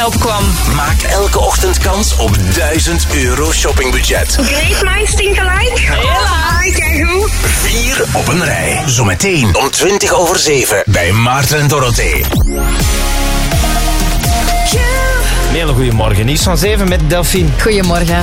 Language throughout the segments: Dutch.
opkwam. Maak elke ochtend kans op €1000 shoppingbudget. Great minds think alike. Hela. Kijk hoe. 4 op een rij. Zometeen om 7:20 bij Maarten en Dorothee. Een hele goede morgen. Nieuws van 7 met Delphine. Goedemorgen.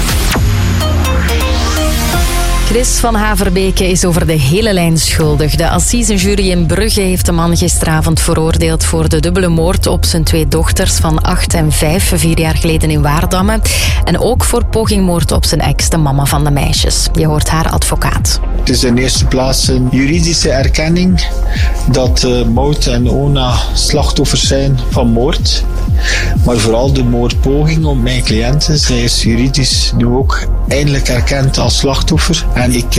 Chris van Haverbeke is over de hele lijn schuldig. De assisejury in Brugge heeft de man gisteravond veroordeeld voor de dubbele moord op zijn 2 dochters van 8 en 5, 4 jaar geleden in Waardamme. En ook voor pogingmoord op zijn ex, de mama van de meisjes. Je hoort haar advocaat. Het is in eerste plaats een juridische erkenning dat Maud en Ona slachtoffers zijn van moord. Maar vooral de moordpoging op mijn cliënten. Zij is juridisch nu ook eindelijk erkend als slachtoffer. En ik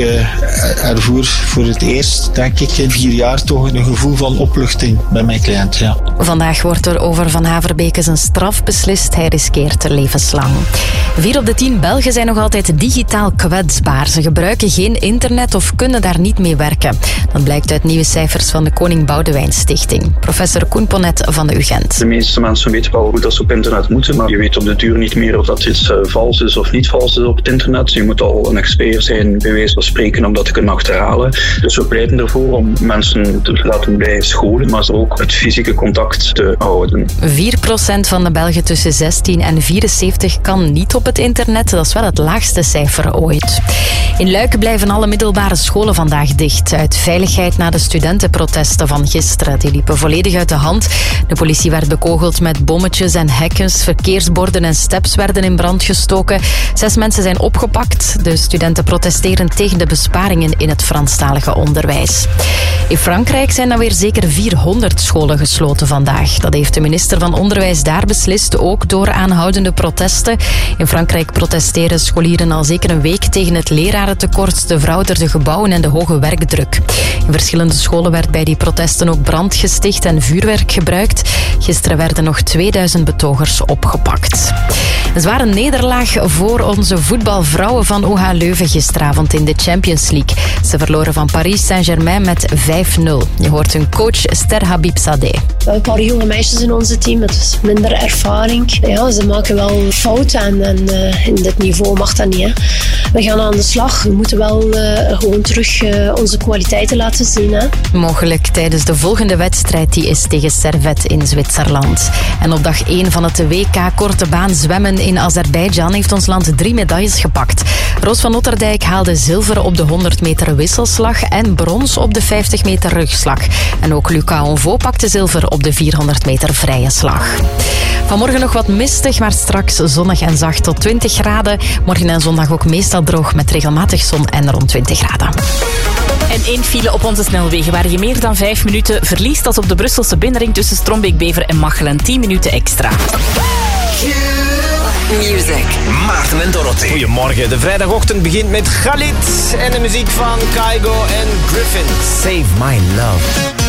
ervoer voor het eerst, denk ik, in 4 jaar toch een gevoel van opluchting bij mijn cliënt. Ja. Vandaag wordt er over Van Haverbeke zijn straf beslist. Hij riskeert levenslang. 4 op de 10 Belgen zijn nog altijd digitaal kwetsbaar. Ze gebruiken geen internet of kunnen daar niet mee werken. Dat blijkt uit nieuwe cijfers van de Koning Boudewijn Stichting. Professor Koen Ponnet van de UGent. De meeste mensen weten wel hoe dat ze op internet moeten, maar je weet op de duur niet meer of dat iets vals is of niet vals is op het internet. Je moet al een expert zijn, bij wijze van spreken, om dat te kunnen achterhalen. Dus we pleiten ervoor om mensen te laten bij scholen, maar ook het fysieke contact te houden. 4% van de Belgen tussen 16 en 74 kan niet op het internet. Dat is wel het laagste cijfer ooit. In Luik blijven alle middelbare scholen vandaag dicht. Uit veiligheid na de studentenprotesten van gisteren. Die liepen volledig uit de hand. De politie werd bekogeld met bommetjes en hekkens. Verkeersborden en steps werden in brand gestoken. 6 mensen zijn opgepakt. De studenten protesteren tegen de besparingen in het Franstalige onderwijs. In Frankrijk zijn dan weer zeker 400 scholen gesloten vandaag. Dat heeft de minister van Onderwijs daar beslist, ook door aanhoudende protesten. In Frankrijk protesteren scholieren al zeker een week tegen het lerarentekort, de verouderde gebouwen en de hoge werkdruk. In verschillende scholen werd bij die protesten ook brand gesticht en vuurwerk gebruikt. Gisteren werden nog 2000 betogers opgepakt. Een zware nederlaag voor onze voetbalvrouwen van OH Leuven gisteravond in de Champions League. Ze verloren van Paris Saint-Germain met 5-0. Je hoort hun coach Ster Habibzadeh. We hebben een paar jonge meisjes in onze team met minder ervaring. Ja, ze maken wel fouten en in dit niveau mag dat niet. Hè. We gaan aan de slag. We moeten wel gewoon terug onze kwaliteiten laten zien. Hè. Mogelijk tijdens de volgende wedstrijd, die is tegen Servette in Zwitserland. En op dag 1 van het WK Korte Baan Zwemmen in Azerbeidzjan heeft ons land 3 medailles gepakt. Roos van Otterdijk haalde zilver op de 100 meter wisselslag en brons op de 50 meter rugslag. En ook Lucas Onvo pakte zilver op de 400 meter vrije slag. Vanmorgen nog wat mistig, maar straks zonnig en zacht tot 20 graden. Morgen en zondag ook meestal droog met regelmatig zon en rond 20 graden. En 1 file op onze snelwegen waar je meer dan 5 minuten verliest. Dat is op de Brusselse binnenring tussen Strombeek-Bever en Machelen. 10 minuten extra. Music. Maarten en Dorothee. Goedemorgen. De vrijdagochtend begint met Khalid en de muziek van Kygo en Griffin. Save My Love.